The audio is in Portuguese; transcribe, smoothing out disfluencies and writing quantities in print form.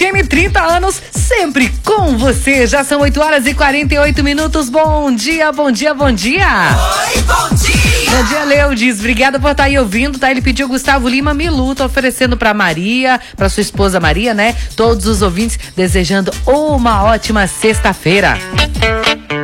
FM 30 anos, sempre com você. Já são 8h48. Bom dia, bom dia, bom dia. Oi, bom dia. Bom dia, Leudes. Obrigada por estar aí ouvindo, tá? Ele pediu Gustavo Lima Milu, tá oferecendo pra Maria, pra sua esposa Maria, né? Todos os ouvintes desejando uma ótima sexta-feira.